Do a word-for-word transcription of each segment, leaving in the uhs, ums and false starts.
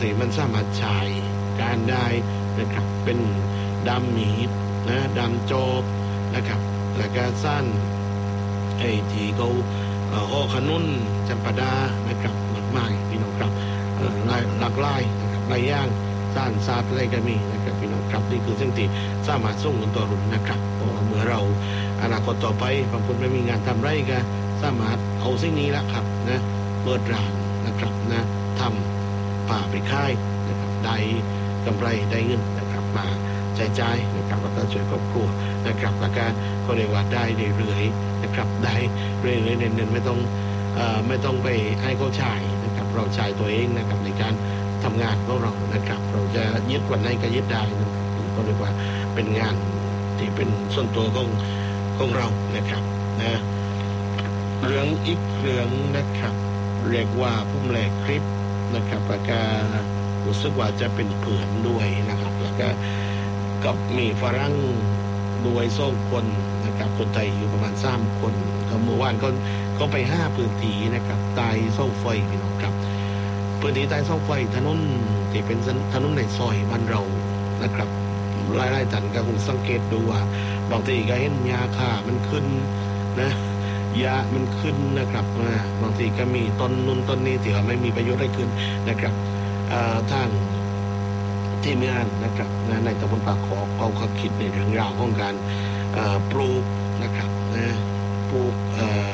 ที่มันสามารถใช้การได้นะครับเป็นดำหมีนะดำโจบนะครับแล้วก็สั้นไอ้ที่เขาโอขนุนจำปาดานะครับมากมายพี่น้องครับหลากหลายนะครับหลายอย่างสั้นซาดอะไรก็มีนะครับพี่น้องครับนี่คือสิ่งที่สามารถส่งผลต่อรุ่นนะครับเพราะว่าเมื่อเราอนาคตต่อไปบางคนไม่มีงานทำไรก็สามารถเอาสิ่งนี้ละครับนะเปิดร้านนะครับนะทำป่าไปค่ายนะครับได้กำไรได้เงินนะครับมาใช้จ่ายนะครับแล้วก็ช่วยครอบครัวนะครับแล้วก็ก็เรียกว่าได้เรื่อยๆนะครับได้เรื่อยๆเน้นๆไม่ต้องเอ่อไม่ต้องไปให้เขาใช้นะครับเราใช้ตัวเองนะครับในการทำงานของเรานะครับเราจะยึดวันไหนก็ยึดได้นะครับก็เรียกว่าเป็นงานที่เป็นส่วนตัวของของเรานะครับนะเรื่องอีกเรื่องนะครับเรียกว่าพุ่มแหลกคลิปนะครับแล้วก็รู้สึกว่าจะเป็นเผื่อนด้วยนะครับแล้วก็กับมีฝรั่งด้วยสองคนนะครับคนไทยอยู่ประมาณสามคนเขาเมื่อวานก็ก็ไปห้าพื้นที่นะครับใต้เสาไฟพี่น้องครับพื้นที่ใต้เสาไฟถนนที่เป็นถนนในซอยบ้านเรานะครับหลายๆท่านก็คงสังเกตดูว่าบางทีก็เห็นยาค่ามันขึ้นนะยามันขึ้นนะครับบางทีก็มีต้นนุ่นต้นนี้ที่ว่าไม่มีประโยชน์ได้ขึ้นนะครับทางทีมงานนะครับในตำบลปากขอเขาเขาคิดในเรื่องราวของการปลูกนะครับนะปลูก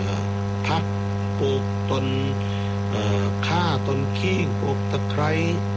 ผักปลูกต้นข่าต้นขี้ปลูกตะไคร้